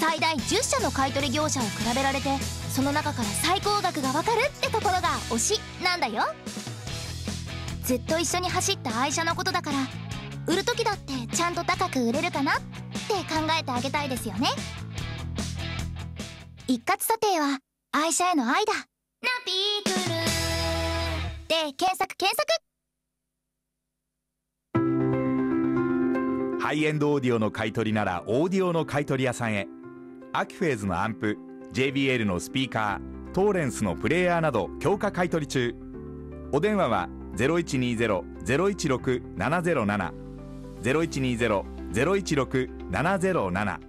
最大10社の買取業者を比べられて、その中から最高額がわかるってところが推しなんだよ。ずっと一緒に走った愛車のことだから、売る時だってちゃんと高く売れるかなって考えてあげたいですよね。一括査定は愛車への愛だ。ナピークルで検索。 ハイエンドオーディオの買い取りならオーディオの買い取り屋さんへ。アキフェーズのアンプ、 JBL のスピーカー、トーレンスのプレイヤーなど強化買い取り中。お電話は 0120-016-707 0120-016-707